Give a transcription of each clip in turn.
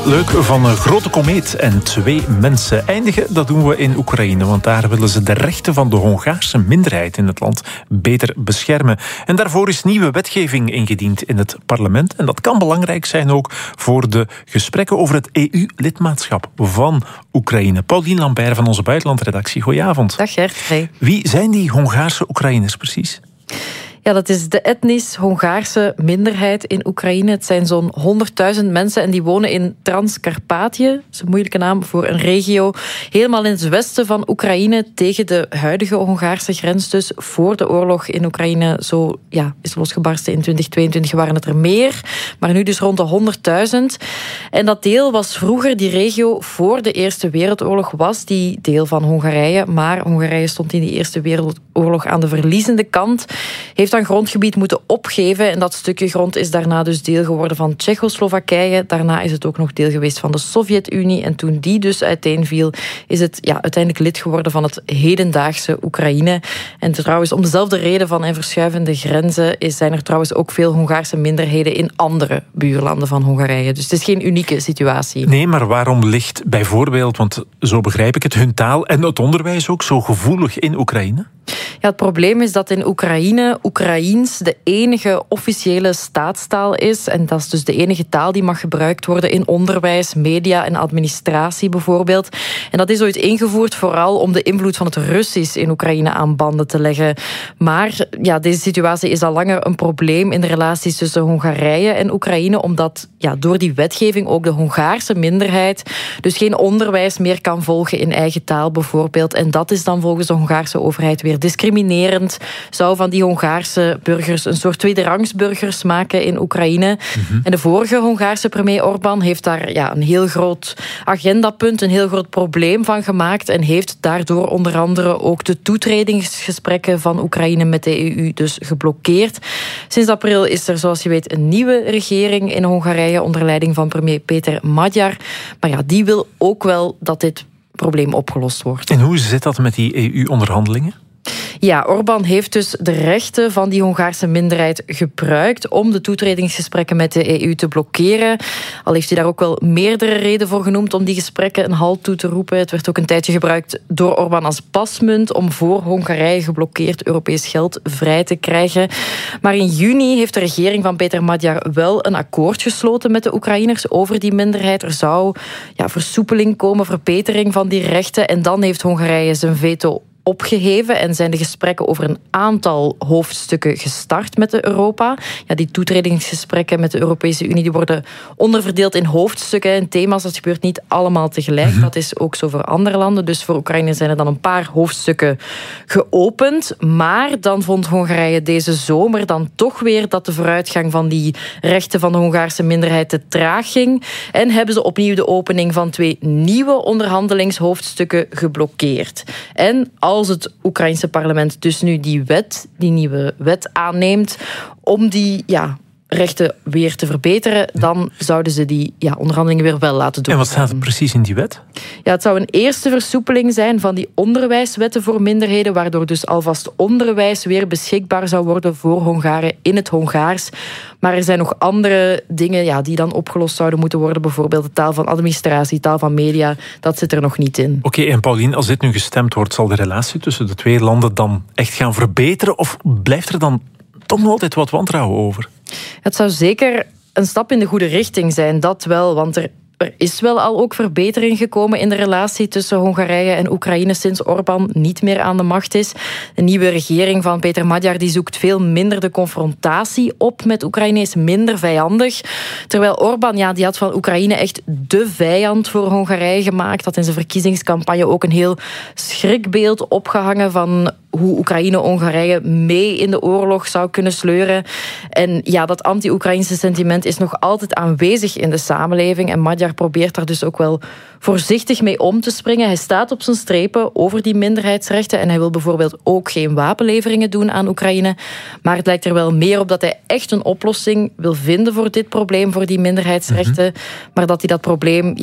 Leuk, van een grote komeet en 2 mensen eindigen, dat doen we in Oekraïne. Want daar willen ze de rechten van de Hongaarse minderheid in het land beter beschermen. En daarvoor is nieuwe wetgeving ingediend in het parlement. En dat kan belangrijk zijn ook voor de gesprekken over het EU-lidmaatschap van Oekraïne. Paulien Lambert van onze buitenlandredactie, goedenavond. Dag Gert. Hey. Wie zijn die Hongaarse Oekraïners precies? Ja, dat is de etnisch Hongaarse minderheid in Oekraïne. Het zijn zo'n 100.000 mensen en die wonen in Transcarpathië. Dat is een moeilijke naam voor een regio. Helemaal in het westen van Oekraïne, tegen de huidige Hongaarse grens. Dus voor de oorlog in Oekraïne zo is losgebarsten in 2022 waren het er meer. Maar nu dus rond de 100.000. En dat deel was vroeger, die regio voor de Eerste Wereldoorlog, was die deel van Hongarije. Maar Hongarije stond in die Eerste Wereldoorlog aan de verliezende kant. Heeft dan grondgebied moeten opgeven. En dat stukje grond is daarna dus deel geworden van Tsjechoslowakije. Daarna is het ook nog deel geweest van de Sovjet-Unie. En toen die dus uiteenviel, is het uiteindelijk lid geworden van het hedendaagse Oekraïne. En trouwens, om dezelfde reden van verschuivende grenzen zijn er trouwens ook veel Hongaarse minderheden in andere buurlanden van Hongarije. Dus het is geen unieke situatie. Nee, maar waarom ligt bijvoorbeeld, want zo begrijp ik het, hun taal en het onderwijs ook zo gevoelig in Oekraïne? Ja, het probleem is dat in Oekraïne Oekraïens de enige officiële staatstaal is. En dat is dus de enige taal die mag gebruikt worden in onderwijs, media en administratie bijvoorbeeld. En dat is ooit ingevoerd vooral om de invloed van het Russisch in Oekraïne aan banden te leggen. Maar deze situatie is al langer een probleem in de relaties tussen Hongarije en Oekraïne, omdat door die wetgeving ook de Hongaarse minderheid dus geen onderwijs meer kan volgen in eigen taal bijvoorbeeld. En dat is dan volgens de Hongaarse overheid weer discriminerend, zou van die Hongaarse burgers een soort tweederangsburgers maken in Oekraïne. Mm-hmm. En de vorige Hongaarse premier Orbán heeft daar een heel groot agendapunt, een heel groot probleem van gemaakt en heeft daardoor onder andere ook de toetredingsgesprekken van Oekraïne met de EU dus geblokkeerd. Sinds april is er, zoals je weet, een nieuwe regering in Hongarije onder leiding van premier Péter Magyar. Maar die wil ook wel dat dit probleem opgelost wordt. En hoe zit dat met die EU-onderhandelingen? Ja, Orbán heeft dus de rechten van die Hongaarse minderheid gebruikt om de toetredingsgesprekken met de EU te blokkeren. Al heeft hij daar ook wel meerdere redenen voor genoemd om die gesprekken een halt toe te roepen. Het werd ook een tijdje gebruikt door Orbán als pasmunt om voor Hongarije geblokkeerd Europees geld vrij te krijgen. Maar in juni heeft de regering van Péter Magyar wel een akkoord gesloten met de Oekraïners over die minderheid. Er zou versoepeling komen, verbetering van die rechten. En dan heeft Hongarije zijn veto opgeheven en zijn de gesprekken over een aantal hoofdstukken gestart met Europa. Die toetredingsgesprekken met de Europese Unie die worden onderverdeeld in hoofdstukken en thema's. Dat gebeurt niet allemaal tegelijk. Mm-hmm. Dat is ook zo voor andere landen. Dus voor Oekraïne zijn er dan een paar hoofdstukken geopend. Maar dan vond Hongarije deze zomer dan toch weer dat de vooruitgang van die rechten van de Hongaarse minderheid te traag ging. En hebben ze opnieuw de opening van 2 nieuwe onderhandelingshoofdstukken geblokkeerd. En als het Oekraïnse parlement dus nu die nieuwe wet aanneemt om die rechten weer te verbeteren, dan zouden ze die onderhandelingen weer wel laten doen. En wat staat er precies in die wet? Het zou een eerste versoepeling zijn van die onderwijswetten voor minderheden, waardoor dus alvast onderwijs weer beschikbaar zou worden voor Hongaren in het Hongaars. Maar er zijn nog andere dingen die dan opgelost zouden moeten worden. Bijvoorbeeld de taal van administratie, taal van media. Dat zit er nog niet in. Oké, en Paulien, als dit nu gestemd wordt, zal de relatie tussen de 2 landen dan echt gaan verbeteren? Of blijft er dan toch nog altijd wat wantrouwen over? Het zou zeker een stap in de goede richting zijn, dat wel. Want er is wel al ook verbetering gekomen in de relatie tussen Hongarije en Oekraïne sinds Orbán niet meer aan de macht is. De nieuwe regering van Péter Magyar die zoekt veel minder de confrontatie op met Oekraïne, is minder vijandig. Terwijl Orbán, die had van Oekraïne echt de vijand voor Hongarije gemaakt. Had in zijn verkiezingscampagne ook een heel schrikbeeld opgehangen van hoe Oekraïne Hongarije mee in de oorlog zou kunnen sleuren. En dat anti-Oekraïnse sentiment is nog altijd aanwezig in de samenleving. En Magyar probeert daar dus ook wel voorzichtig mee om te springen. Hij staat op zijn strepen over die minderheidsrechten en hij wil bijvoorbeeld ook geen wapenleveringen doen aan Oekraïne. Maar het lijkt er wel meer op dat hij echt een oplossing wil vinden voor dit probleem, voor die minderheidsrechten. Mm-hmm. Maar dat hij dat probleem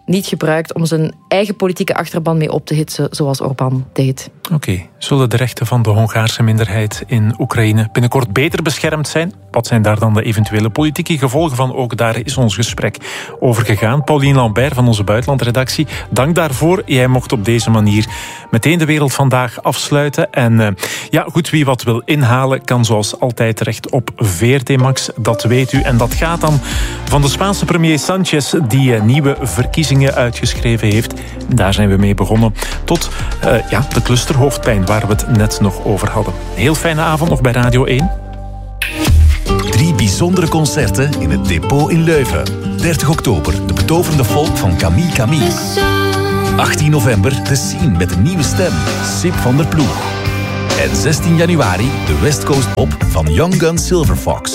niet gebruikt om zijn eigen politieke achterban mee op te hitsen, zoals Orbán deed. Oké. Zullen de rechten van de Hongaarse minderheid in Oekraïne binnenkort beter beschermd zijn? Wat zijn daar dan de eventuele politieke gevolgen van? Ook daar is ons gesprek over gegaan. Pauline Lambert van onze buitenlandredactie, dank daarvoor. Jij mocht op deze manier meteen de Wereld Vandaag afsluiten. En goed, wie wat wil inhalen, kan zoals altijd terecht op VRT Max. Dat weet u. En dat gaat dan van de Spaanse premier Sanchez, die nieuwe verkiezingen uitgeschreven heeft. Daar zijn we mee begonnen. Tot de clusterhoofdpijn, waar we het net nog over hadden. Heel fijne avond nog bij Radio 1. 3 bijzondere concerten in het Depot in Leuven. 30 oktober, de betoverende folk van Camille Camille. 18 november, de Scene met een nieuwe stem, Sip van der Ploeg. En 16 januari, de West Coast Pop van Young Gun Silver Fox.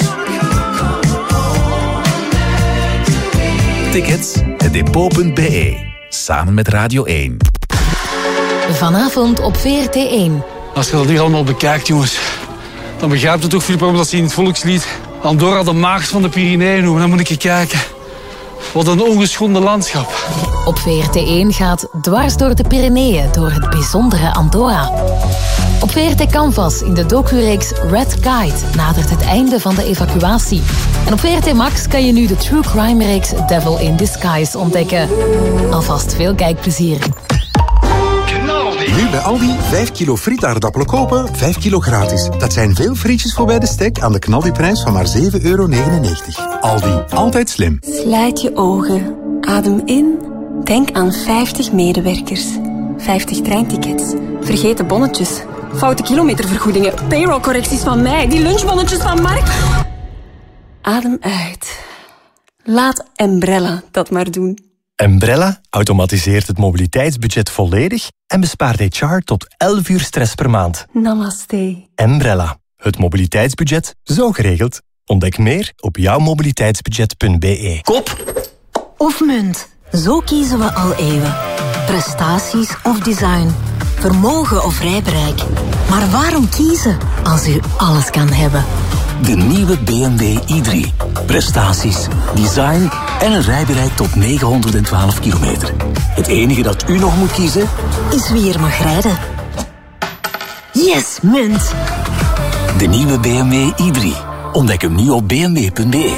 Tickets, hetdepot.be. Samen met Radio 1. Vanavond op VRT 1. Als je dat hier allemaal bekijkt, jongens, dan begrijpt het toch, Filip, waarom dat ze in het volkslied Andorra de maagd van de Pyreneeën noemen. Dan moet ik je kijken. Wat een ongeschonden landschap. Op VRT 1 gaat dwars door de Pyreneeën, door het bijzondere Andorra. Op VRT Canvas in de docureeks Red Guide nadert het einde van de evacuatie. En op VRT Max kan je nu de true crime reeks Devil in Disguise ontdekken. Alvast veel kijkplezier. Nu bij Aldi 5 kilo frietaardappelen kopen, 5 kilo gratis. Dat zijn veel frietjes voor bij de stek aan de knaldiprijs van maar €7,99. Aldi, altijd slim. Sluit je ogen, adem in, denk aan 50 medewerkers. 50 treintickets, vergeten bonnetjes, foute kilometervergoedingen, payrollcorrecties van mij, die lunchbonnetjes van Mark. Adem uit. Laat Embrella dat maar doen. Embrella automatiseert het mobiliteitsbudget volledig en bespaart HR tot 11 uur stress per maand. Namaste. Embrella, het mobiliteitsbudget zo geregeld. Ontdek meer op jouwmobiliteitsbudget.be. Kop of munt. Zo kiezen we al eeuwen. Prestaties of design. Vermogen of rijbereik. Maar waarom kiezen als u alles kan hebben? De nieuwe BMW i3. Prestaties, design en een rijbereik tot 912 kilometer. Het enige dat u nog moet kiezen is wie er mag rijden. Yes, munt. De nieuwe BMW i3. Ontdek hem nu op bmw.be.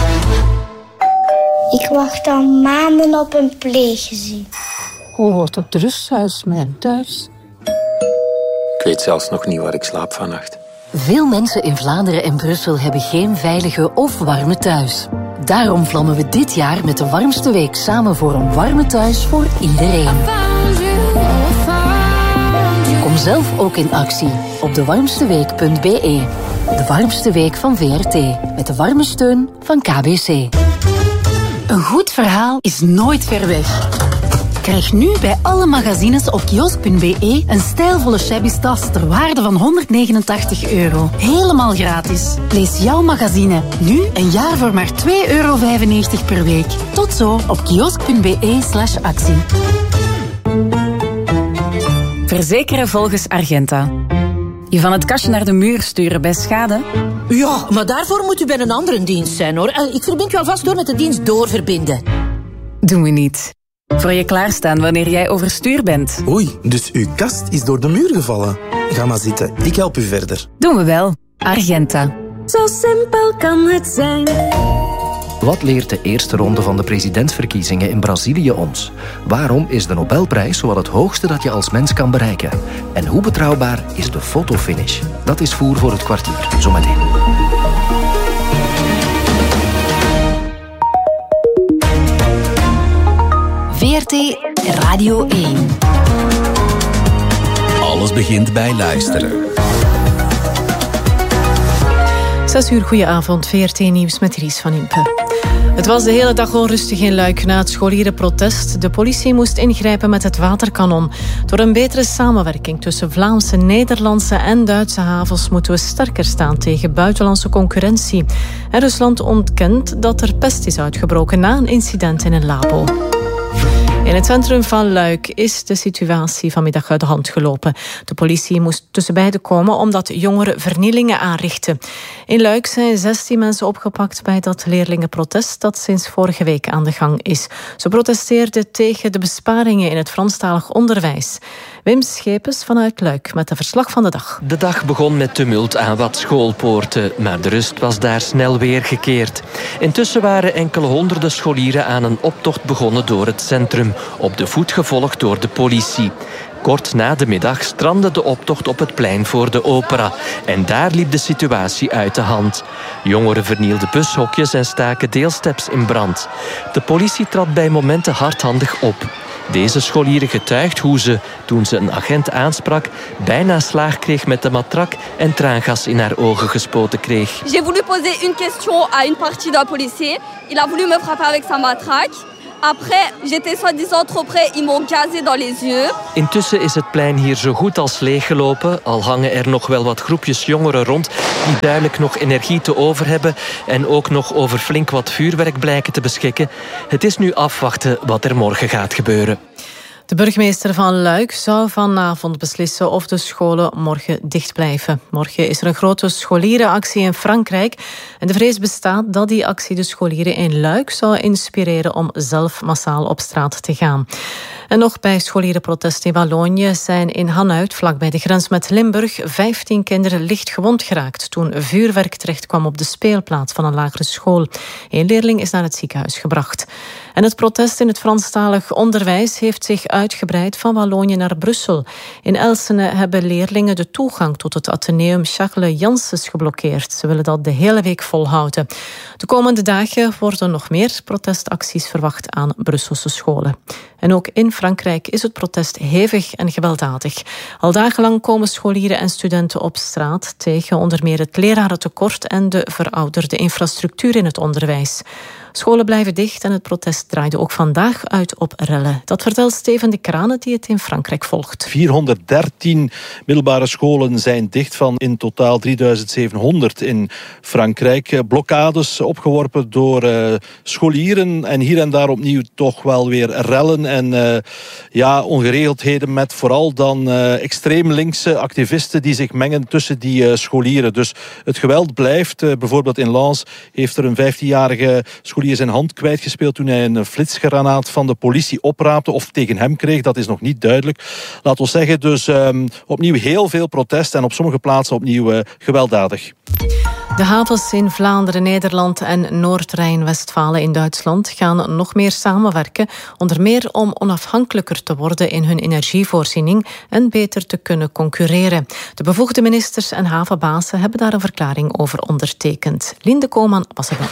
Ik wacht al maanden op een pleeggezin. Hoe wordt het rusthuis mijn thuis? Ik weet zelfs nog niet waar ik slaap vannacht. Veel mensen in Vlaanderen en Brussel hebben geen veilige of warme thuis. Daarom vlammen we dit jaar met de warmste week samen voor een warme thuis voor iedereen. Kom zelf ook in actie op dewarmsteweek.be. De warmste week van VRT. Met de warme steun van KBC. Een goed verhaal is nooit ver weg. Krijg nu bij alle magazines op kiosk.be een stijlvolle shabby tas ter waarde van €189. Helemaal gratis. Lees jouw magazine nu een jaar voor maar €2,95 per week. Tot zo op kiosk.be/actie. Verzekeren volgens Argenta. Je van het kastje naar de muur sturen bij schade? Ja, maar daarvoor moet u bij een andere dienst zijn, hoor. Ik verbind u alvast door met de dienst doorverbinden. Doen we niet. Voor je klaarstaan wanneer jij overstuur bent. Oei, dus uw kast is door de muur gevallen. Ga maar zitten, ik help u verder. Doen we wel. Argenta. Zo simpel kan het zijn. Wat leert de eerste ronde van de presidentsverkiezingen in Brazilië ons? Waarom is de Nobelprijs zowat het hoogste dat je als mens kan bereiken? En hoe betrouwbaar is de fotofinish? Dat is voer voor het kwartier. Zometeen. VRT Radio 1. Alles begint bij luisteren. 6 uur, goedenavond. VRT Nieuws met Ries van Impe. Het was de hele dag onrustig in Luik na het scholierenprotest. De politie moest ingrijpen met het waterkanon. Door een betere samenwerking tussen Vlaamse, Nederlandse en Duitse havens moeten we sterker staan tegen buitenlandse concurrentie. En Rusland ontkent dat er pest is uitgebroken na een incident in een labo. In het centrum van Luik is de situatie vanmiddag uit de hand gelopen. De politie moest tussen beiden komen omdat jongeren vernielingen aanrichten. In Luik zijn 16 mensen opgepakt bij dat leerlingenprotest dat sinds vorige week aan de gang is. Ze protesteerden tegen de besparingen in het Franstalig onderwijs. Wim Schepens vanuit Luik met een verslag van de dag. De dag begon met tumult aan wat schoolpoorten, maar de rust was daar snel weer gekeerd. Intussen waren enkele honderden scholieren aan een optocht begonnen door het centrum, op de voet gevolgd door de politie. Kort na de middag strandde de optocht op het plein voor de opera. En daar liep de situatie uit de hand. Jongeren vernielden bushokjes en staken deelsteps in brand. De politie trad bij momenten hardhandig op. Deze scholieren getuigt hoe ze, toen ze een agent aansprak, bijna slaag kreeg met de matrak en traangas in haar ogen gespoten kreeg. J'ai voulu poser une question à une partie d'un policier. Il a voulu me frapper avec sa matraque. Après, j'étais soi-disant trop près, ils m'ont gazé dans les yeux. Intussen is het plein hier zo goed als leeggelopen, al hangen er nog wel wat groepjes jongeren rond die duidelijk nog energie te over hebben en ook nog over flink wat vuurwerk blijken te beschikken. Het is nu afwachten wat er morgen gaat gebeuren. De burgemeester van Luik zou vanavond beslissen of de scholen morgen dicht blijven. Morgen is er een grote scholierenactie in Frankrijk. En de vrees bestaat dat die actie de scholieren in Luik zou inspireren om zelf massaal op straat te gaan. En nog bij scholierenprotest in Wallonië zijn in Hanuit, vlakbij de grens met Limburg, 15 kinderen licht gewond geraakt toen vuurwerk terecht kwam op de speelplaats van een lagere school. Een leerling is naar het ziekenhuis gebracht. En het protest in het Franstalig onderwijs heeft zich uitgebreid van Wallonië naar Brussel. In Elsene hebben leerlingen de toegang tot het Atheneum Charles Janssens geblokkeerd. Ze willen dat de hele week volhouden. De komende dagen worden nog meer protestacties verwacht aan Brusselse scholen. En ook in Frankrijk is het protest hevig en gewelddadig. Al dagenlang komen scholieren en studenten op straat tegen onder meer het lerarentekort en de verouderde infrastructuur in het onderwijs. Scholen blijven dicht en het protest draaide ook vandaag uit op rellen. Dat vertelt Steven de Kranen die het in Frankrijk volgt. 413 middelbare scholen zijn dicht van in totaal 3700 in Frankrijk. Blokkades opgeworpen door scholieren en hier en daar opnieuw toch wel weer rellen en ongeregeldheden met vooral dan extreem linkse activisten die zich mengen tussen die scholieren. Dus het geweld blijft. Bijvoorbeeld in Lens heeft er een 15-jarige scholier zijn hand kwijtgespeeld toen hij een flitsgranaat van de politie opraapte of tegen hem kreeg. Dat is nog niet duidelijk. Laten we zeggen dus opnieuw heel veel protest en op sommige plaatsen opnieuw gewelddadig. De havens in Vlaanderen, Nederland en Noord-Rijn-Westfalen in Duitsland gaan nog meer samenwerken, onder meer om onafhankelijker te worden in hun energievoorziening en beter te kunnen concurreren. De bevoegde ministers en havenbazen hebben daar een verklaring over ondertekend. Linde Koman was erbij.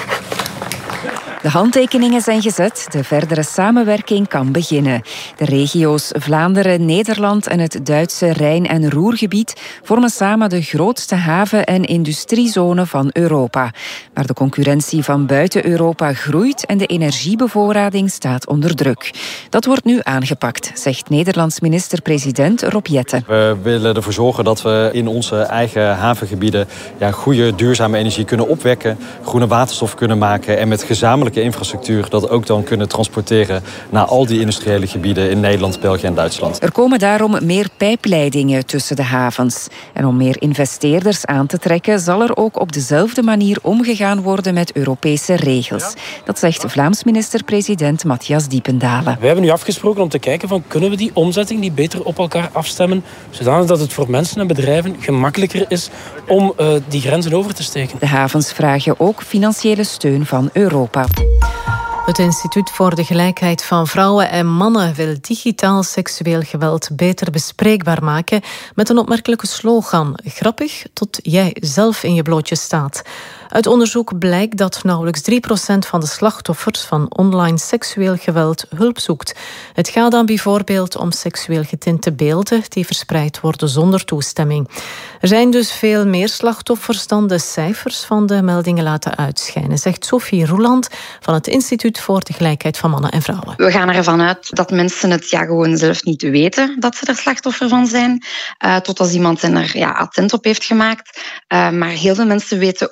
De handtekeningen zijn gezet, de verdere samenwerking kan beginnen. De regio's Vlaanderen, Nederland en het Duitse Rijn- en Roergebied vormen samen de grootste haven- en industriezone van Europa. Maar de concurrentie van buiten Europa groeit en de energiebevoorrading staat onder druk. Dat wordt nu aangepakt, zegt Nederlands minister-president Rob Jetten. We willen ervoor zorgen dat we in onze eigen havengebieden goede duurzame energie kunnen opwekken, groene waterstof kunnen maken en met gezamenlijke infrastructuur dat ook dan kunnen transporteren naar al die industriële gebieden in Nederland, België en Duitsland. Er komen daarom meer pijpleidingen tussen de havens. En om meer investeerders aan te trekken, zal er ook op dezelfde manier omgegaan worden met Europese regels. Dat zegt Vlaams minister-president Matthias Diependalen. We hebben nu afgesproken om te kijken van kunnen we die omzetting die beter op elkaar afstemmen, zodanig dat het voor mensen en bedrijven gemakkelijker is om die grenzen over te steken. De havens vragen ook financiële steun van Europa. Het Instituut voor de Gelijkheid van Vrouwen en Mannen wil digitaal seksueel geweld beter bespreekbaar maken met een opmerkelijke slogan: grappig tot jij zelf in je blootje staat. Uit onderzoek blijkt dat nauwelijks 3% van de slachtoffers van online seksueel geweld hulp zoekt. Het gaat dan bijvoorbeeld om seksueel getinte beelden die verspreid worden zonder toestemming. Er zijn dus veel meer slachtoffers dan de cijfers van de meldingen laten uitschijnen, zegt Sophie Roeland van het Instituut voor de Gelijkheid van Mannen en Vrouwen. We gaan ervan uit dat mensen het gewoon zelf niet weten dat ze er slachtoffer van zijn, tot als iemand er attent op heeft gemaakt. Maar heel veel mensen weten ook nog steeds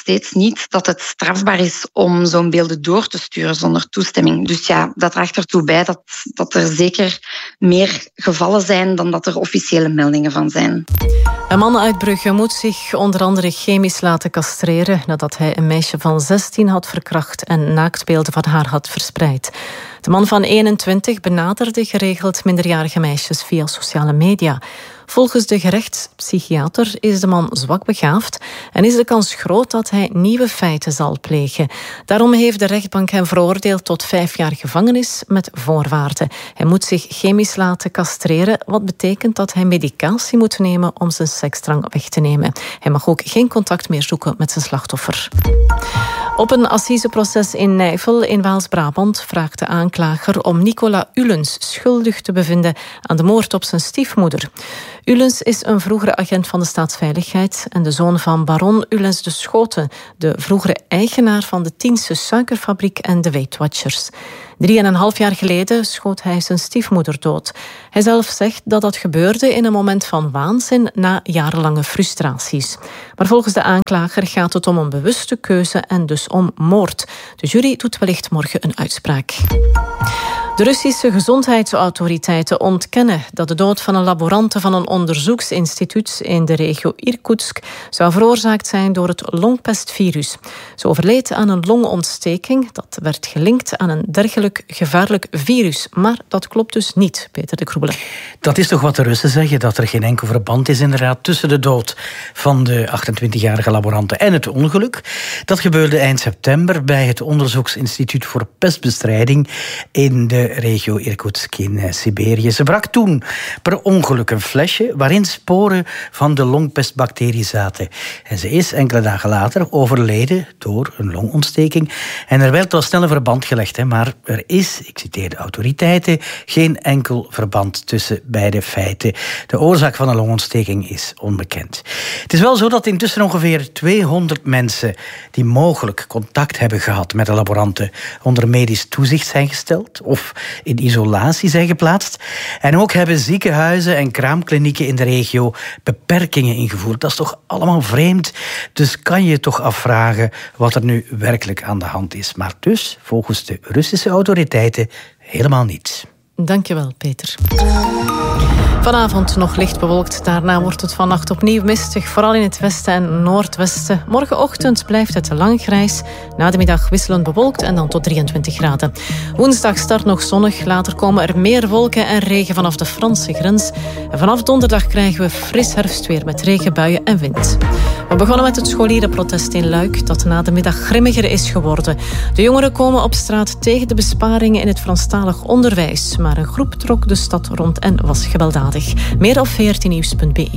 steeds niet dat het strafbaar is om zo'n beelden door te sturen zonder toestemming. Dus ja, dat draagt ertoe bij dat er zeker meer gevallen zijn dan dat er officiële meldingen van zijn. Een man uit Brugge moet zich onder andere chemisch laten castreren nadat hij een meisje van 16 had verkracht en naaktbeelden van haar had verspreid. De man van 21 benaderde geregeld minderjarige meisjes via sociale media. Volgens de gerechtspsychiater is de man zwakbegaafd en is de kans groot dat hij nieuwe feiten zal plegen. Daarom heeft de rechtbank hem veroordeeld tot 5 jaar gevangenis met voorwaarden. Hij moet zich chemisch laten castreren, wat betekent dat hij medicatie moet nemen om zijn seksdrang weg te nemen. Hij mag ook geen contact meer zoeken met zijn slachtoffer. Op een assiseproces in Nijvel in Waals-Brabant vraagt de aanklager om Nicola Ullens schuldig te bevinden aan de moord op zijn stiefmoeder. Ullens is een vroegere agent van de Staatsveiligheid en de zoon van baron Ullens de Schoten, de vroegere eigenaar van de Tiense suikerfabriek en de Weight Watchers. 3,5 jaar geleden schoot hij zijn stiefmoeder dood. Hij zelf zegt dat dat gebeurde in een moment van waanzin na jarenlange frustraties. Maar volgens de aanklager gaat het om een bewuste keuze en dus om moord. De jury doet wellicht morgen een uitspraak. De Russische gezondheidsautoriteiten ontkennen dat de dood van een laborante van een onderzoeksinstituut in de regio Irkutsk zou veroorzaakt zijn door het longpestvirus. Ze overleed aan een longontsteking. Dat werd gelinkt aan een dergelijk gevaarlijk virus. Maar dat klopt dus niet, Peter de Kroebele. Dat is toch wat de Russen zeggen, dat er geen enkel verband is inderdaad tussen de dood van de 28-jarige laborante en het ongeluk. Dat gebeurde eind september bij het Onderzoeksinstituut voor Pestbestrijding in de regio Irkutsk in Siberië. Ze brak toen per ongeluk een flesje waarin sporen van de longpestbacterie zaten. En ze is enkele dagen later overleden door een longontsteking. En er werd al snel een verband gelegd, maar er is, ik citeer de autoriteiten, geen enkel verband tussen beide feiten. De oorzaak van een longontsteking is onbekend. Het is wel zo dat intussen ongeveer 200 mensen die mogelijk contact hebben gehad met de laboranten onder medisch toezicht zijn gesteld of in isolatie zijn geplaatst. En ook hebben ziekenhuizen en kraamklinieken in de regio beperkingen ingevoerd. Dat is toch allemaal vreemd? Dus kan je toch afvragen wat er nu werkelijk aan de hand is. Maar dus, volgens de Russische autoriteiten, helemaal niets. Dankjewel, Peter. Vanavond nog licht bewolkt. Daarna wordt het vannacht opnieuw mistig, vooral in het westen en noordwesten. Morgenochtend blijft het lang grijs. Na de middag wisselend bewolkt en dan tot 23 graden. Woensdag start nog zonnig. Later komen er meer wolken en regen vanaf de Franse grens. En vanaf donderdag krijgen we fris herfstweer met regenbuien en wind. We begonnen met het scholierenprotest in Luik, dat na de middag grimmiger is geworden. De jongeren komen op straat tegen de besparingen in het Franstalig onderwijs. Maar een groep trok de stad rond en was gewelddadig. Meer op vrtnieuws.be.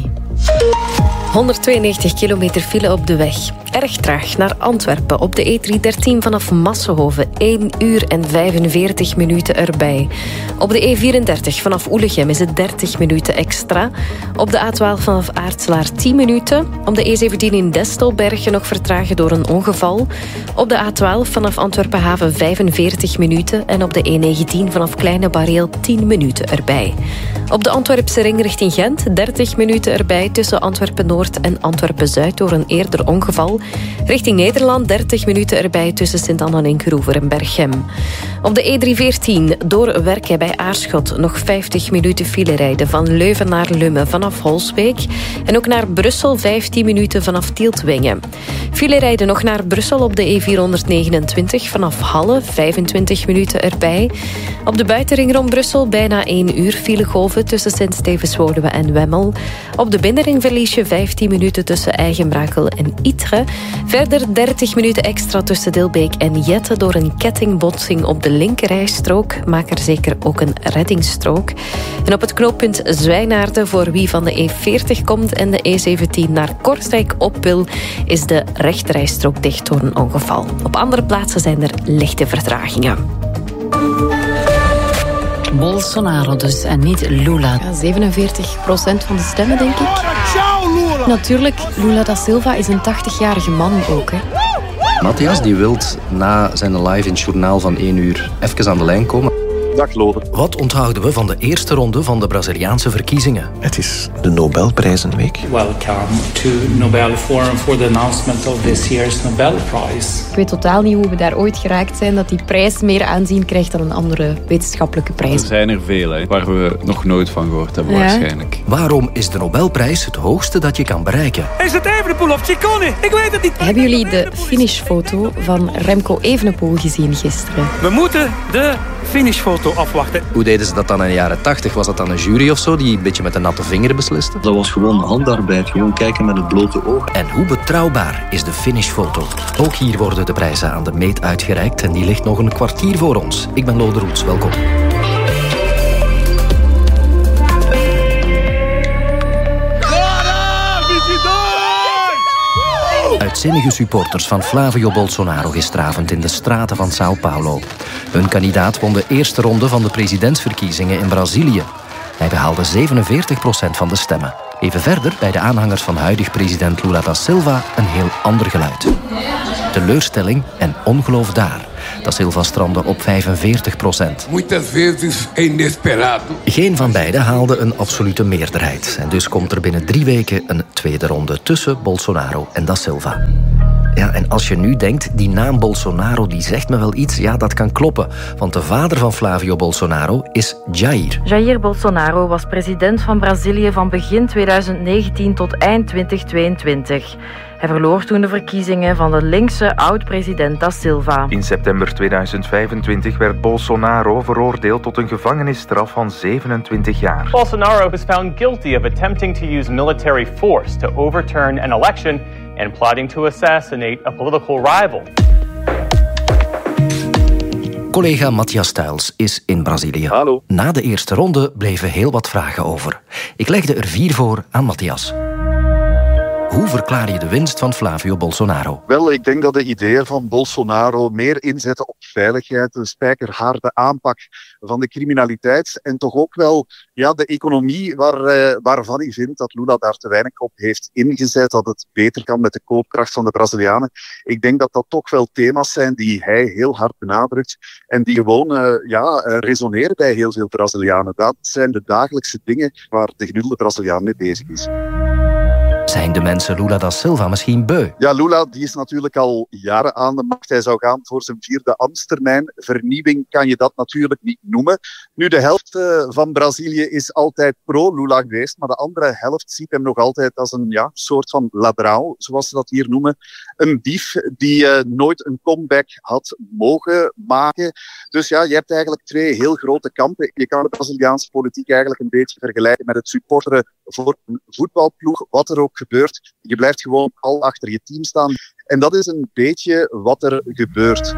192 kilometer file op de weg. Erg traag naar Antwerpen op de E313 vanaf Massenhoven. 1 uur en 45 minuten erbij. Op de E34 vanaf Oelegem is het 30 minuten extra. Op de A12 vanaf Aartselaar 10 minuten. Op de E17 in Destelbergen nog vertragen door een ongeval. Op de A12 vanaf Antwerpen-Haven 45 minuten. En op de E19 vanaf Kleine Bareel 10 minuten erbij. Op de Antwerpse ring richting Gent 30 minuten erbij tussen Antwerpen-Noord en Antwerpen-Zuid door een eerder ongeval. Richting Nederland 30 minuten erbij tussen Sint-Anna en Groever en Berchem. Op de E314 door Werken bij Aarschot nog 50 minuten file rijden van Leuven naar Lummen vanaf Holsbeek. En ook naar Brussel 15 minuten vanaf Tieltwingen. File rijden nog naar Brussel op de E429 vanaf Halle 25 minuten erbij. Op de buitenring rond Brussel bijna 1 uur filegolven tussen Sint-Stevens-Woluwe en Wemmel. Op de binnenring verlies je 15 minuten tussen Eigenbrakel en Ytre. Verder 30 minuten extra tussen Dilbeek en Jette door een kettingbotsing op de linkerrijstrook. Maak er zeker ook een reddingsstrook. En op het knooppunt Zwijnaarden voor wie van de E40 komt en de E17 naar Kortrijk op wil, is de rechterrijstrook dicht door een ongeval. Op andere plaatsen zijn er lichte vertragingen. Bolsonaro dus en niet Lula. Ja, 47% van de stemmen, denk ik. Natuurlijk, Lula da Silva is een 80-jarige man ook, hè. Matthias die wil na zijn live in het journaal van 1 uur even aan de lijn komen. Dag Lode. Wat onthouden we van de eerste ronde van de Braziliaanse verkiezingen? Het is de Nobelprijzenweek. Welcome to Nobel Forum for the announcement of this year's Nobel Prize. Ik weet totaal niet hoe we daar ooit geraakt zijn, dat die prijs meer aanzien krijgt dan een andere wetenschappelijke prijs. Er zijn er veel, hè, waar we nog nooit van gehoord hebben waarschijnlijk. Waarom is de Nobelprijs het hoogste dat je kan bereiken? Is het Evenepoel of Ciccone? Ik weet het niet. Hebben jullie de finishfoto van Remco Evenepoel gezien gisteren? We moeten de finishfoto afwachten. Hoe deden ze dat dan in de jaren 80? Was dat dan een jury of zo die een beetje met een natte vinger besliste? Dat was gewoon handarbeid, gewoon kijken met het blote oog. En hoe betrouwbaar is de finishfoto? Ook hier worden de prijzen aan de meet uitgereikt en die ligt nog een kwartier voor ons. Ik ben Lode Roets, welkom. Uitzinnige supporters van Flavio Bolsonaro gisteravond in de straten van São Paulo. Hun kandidaat won de eerste ronde van de presidentsverkiezingen in Brazilië. Hij behaalde 47% van de stemmen. Even verder, bij de aanhangers van huidig president Lula da Silva, een heel ander geluid. Teleurstelling en ongeloof daar. Da Silva strandde op 45%. Muitas vezes é inesperado. Geen van beiden haalde een absolute meerderheid. En dus komt er binnen 3 weken een tweede ronde tussen Bolsonaro en da Silva. Ja, en als je nu denkt, die naam Bolsonaro die zegt me wel iets, ja, dat kan kloppen. Want de vader van Flavio Bolsonaro is Jair. Jair Bolsonaro was president van Brazilië van begin 2019 tot eind 2022. Hij verloor toen de verkiezingen van de linkse oud-president da Silva. In september 2025 werd Bolsonaro veroordeeld tot een gevangenisstraf van 27 jaar. Bolsonaro was found guilty of attempting to use military force to overturn an election and plotting to assassinate a political rival. Collega Matthias Stuyls is in Brazilië. Hallo. Na de eerste ronde bleven heel wat vragen over. Ik legde er 4 voor aan Matthias. Hoe verklaar je de winst van Flavio Bolsonaro? Wel, ik denk dat de ideeën van Bolsonaro meer inzetten op veiligheid, een spijkerharde aanpak van de criminaliteit en toch ook wel de economie waarvan hij vindt dat Lula daar te weinig op heeft ingezet, dat het beter kan met de koopkracht van de Brazilianen. Ik denk dat dat toch wel thema's zijn die hij heel hard benadrukt en die gewoon resoneren bij heel veel Brazilianen. Dat zijn de dagelijkse dingen waar de gemiddelde Braziliaan mee bezig is. Zijn de mensen Lula da Silva misschien beu? Ja, Lula die is natuurlijk al jaren aan de macht. Hij zou gaan voor zijn 4e ambtstermijn. Vernieuwing kan je dat natuurlijk niet noemen. Nu, de helft van Brazilië is altijd pro-Lula geweest, maar de andere helft ziet hem nog altijd als een soort van ladrão, zoals ze dat hier noemen. Een dief die nooit een comeback had mogen maken. Dus ja, je hebt eigenlijk 2 heel grote kampen. Je kan de Braziliaanse politiek eigenlijk een beetje vergelijken met het supporteren voor een voetbalploeg, wat er ook gebeurt. Je blijft gewoon al achter je team staan. En dat is een beetje wat er gebeurt.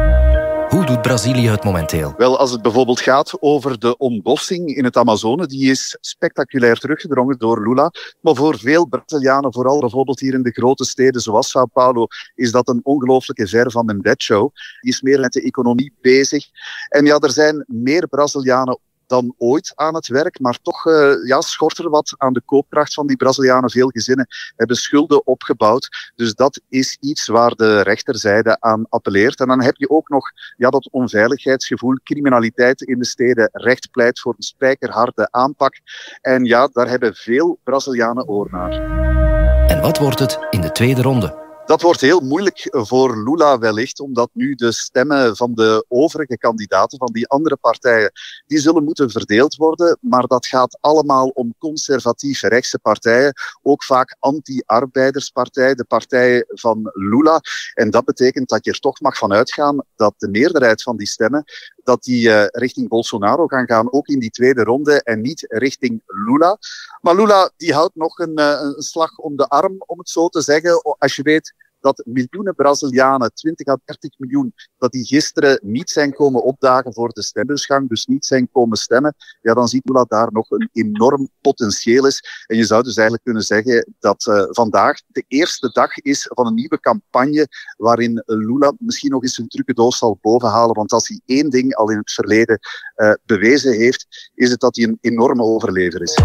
Hoe doet Brazilië het momenteel? Wel, als het bijvoorbeeld gaat over de ontbossing in het Amazone, die is spectaculair teruggedrongen door Lula. Maar voor veel Brazilianen, vooral bijvoorbeeld hier in de grote steden zoals São Paulo, is dat een ongelooflijke ver van een bedshow. Die is meer met de economie bezig. En ja, er zijn meer Brazilianen dan ooit aan het werk, maar toch schort er wat aan de koopkracht van die Brazilianen. Veel gezinnen hebben schulden opgebouwd, dus dat is iets waar de rechterzijde aan appelleert. En dan heb je ook nog dat onveiligheidsgevoel, criminaliteit in de steden, recht pleit voor een spijkerharde aanpak. En ja, daar hebben veel Brazilianen oor naar. En wat wordt het in de tweede ronde? Dat wordt heel moeilijk voor Lula wellicht, omdat nu de stemmen van de overige kandidaten, van die andere partijen, die zullen moeten verdeeld worden. Maar dat gaat allemaal om conservatief rechtse partijen, ook vaak anti-arbeiderspartijen, de partijen van Lula. En dat betekent dat je er toch mag van uitgaan dat de meerderheid van die stemmen, dat die richting Bolsonaro gaan, ook in die tweede ronde en niet richting Lula. Maar Lula die houdt nog een slag om de arm, om het zo te zeggen. Als je weet dat miljoenen Brazilianen, 20 à 30 miljoen, dat die gisteren niet zijn komen opdagen voor de stembusgang, dus niet zijn komen stemmen, ja, dan ziet Lula daar nog een enorm potentieel is. En je zou dus eigenlijk kunnen zeggen dat vandaag de eerste dag is van een nieuwe campagne waarin Lula misschien nog eens een trucendoos zal bovenhalen. Want als hij 1 ding al in het verleden bewezen heeft, is het dat hij een enorme overlever is.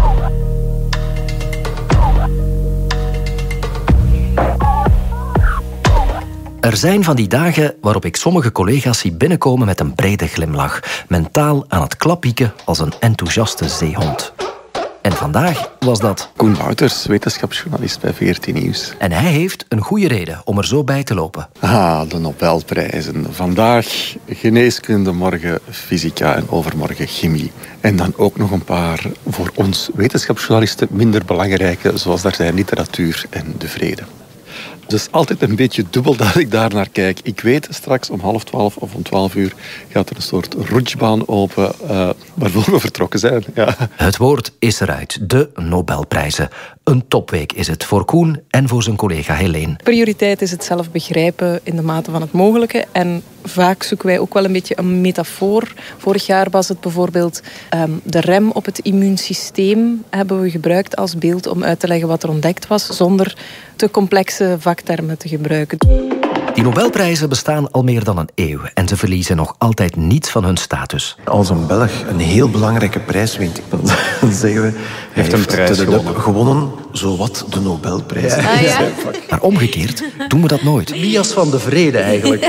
Er zijn van die dagen waarop ik sommige collega's zie binnenkomen met een brede glimlach, mentaal aan het klappieken als een enthousiaste zeehond. En vandaag was dat Koen Wouters, wetenschapsjournalist bij VRT Nieuws. En hij heeft een goede reden om er zo bij te lopen. De Nobelprijzen. Vandaag geneeskunde, morgen fysica en overmorgen chemie. En dan ook nog een paar voor ons wetenschapsjournalisten minder belangrijke, zoals daar zijn literatuur en de vrede. Dus altijd een beetje dubbel dat ik daar naar kijk. Ik weet, straks om 11:30 of om 12:00 gaat er een soort rutschbaan open waarvoor we vertrokken zijn. Ja. Het woord is eruit. De Nobelprijzen. Een topweek is het voor Koen en voor zijn collega Helene. Prioriteit is het zelf begrijpen in de mate van het mogelijke. En vaak zoeken wij ook wel een beetje een metafoor. Vorig jaar was het bijvoorbeeld de rem op het immuunsysteem hebben we gebruikt als beeld om uit te leggen wat er ontdekt was, zonder te complexe vaktermen te gebruiken. Die Nobelprijzen bestaan al meer dan een eeuw en ze verliezen nog altijd niets van hun status. Als een Belg een heel belangrijke prijs wint, dan zeggen we, hij heeft een prijs gewonnen, zowat de Nobelprijs. Ja. Maar omgekeerd doen we dat nooit. Elias van de Vrede eigenlijk.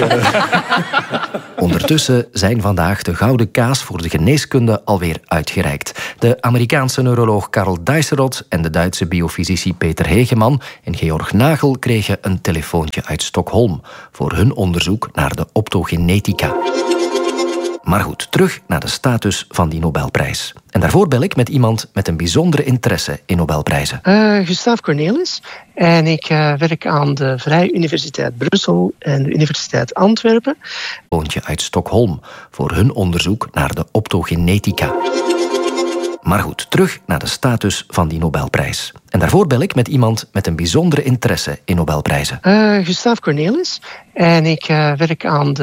Ondertussen zijn vandaag de gouden kaas voor de geneeskunde alweer uitgereikt. De Amerikaanse neuroloog Karl Dijsselot en de Duitse biofysici Peter Hegeman en Georg Nagel kregen een telefoontje uit Stockholm voor hun onderzoek naar de optogenetica. Maar goed, terug naar de status van die Nobelprijs. En daarvoor bel ik met iemand met een bijzondere interesse in Nobelprijzen. Gustav Cornelis. En ik werk aan de Vrije Universiteit Brussel en de Universiteit Antwerpen. Telefoontje uit Stockholm voor hun onderzoek naar de optogenetica. Maar goed, terug naar de status van die Nobelprijs. En daarvoor bel ik met iemand met een bijzondere interesse in Nobelprijzen. Gustav Cornelis. En ik werk aan de